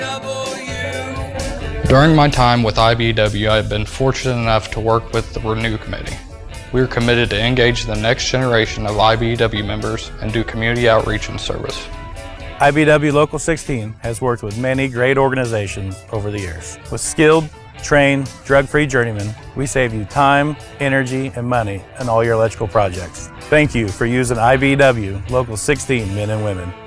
During my time with IBEW, I have been fortunate enough to work with the Renew Committee. We are committed to engage the next generation of IBEW members and do community outreach and service. IBEW Local 16 has worked with many great organizations over the years. With skilled, trained, drug-free journeymen, we save you time, energy, and money in all your electrical projects. Thank you for using IBEW Local 16 men and women.